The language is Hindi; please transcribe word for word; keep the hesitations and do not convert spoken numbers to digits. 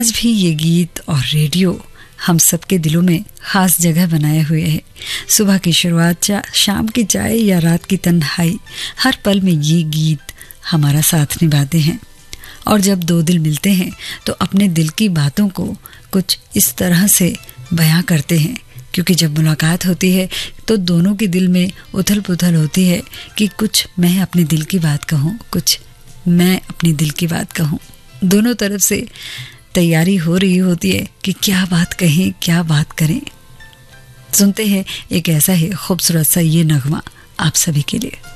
आज भी ये गीत और रेडियो हम सबके दिलों में खास जगह बनाए हुए है। सुबह की शुरुआत, शाम की चाय या रात की तन्हाई, हर पल में ये गीत हमारा साथ निभाते हैं। और जब दो दिल मिलते हैं तो अपने दिल की बातों को कुछ इस तरह से बयां करते हैं, क्योंकि जब मुलाकात होती है तो दोनों के दिल में उथल पुथल होती है कि कुछ मैं अपने दिल की बात कहूँ, कुछ मैं अपने दिल की बात कहूँ। दोनों तरफ से तैयारी हो रही होती है कि क्या बात कहें, क्या बात करें। सुनते हैं एक ऐसा ही खूबसूरत सा ये नगमा आप सभी के लिए।